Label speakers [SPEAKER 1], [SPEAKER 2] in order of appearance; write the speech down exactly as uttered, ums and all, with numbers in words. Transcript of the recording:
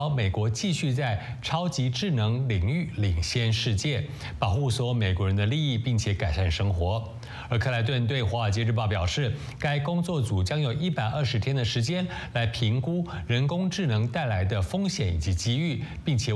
[SPEAKER 1] 美国继续在超级智能领域领先世界，保护所有美国人的利益，并且改善生活。而克莱顿对《华尔街日报》表示，该工作组将有一百二十天的时间来评估人工智能带来的风险以及机遇，并且